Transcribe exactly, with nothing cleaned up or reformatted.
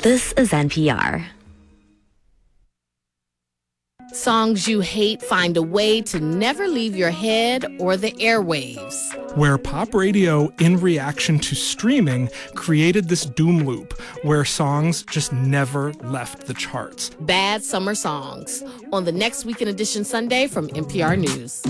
This is N P R. Songs you hate find a way to never leave your head or the airwaves. Where pop radio, in reaction to streaming, created this doom loop where songs just never left the charts. Bad Summer Songs on the Next Weekend Edition Sunday from N P R News.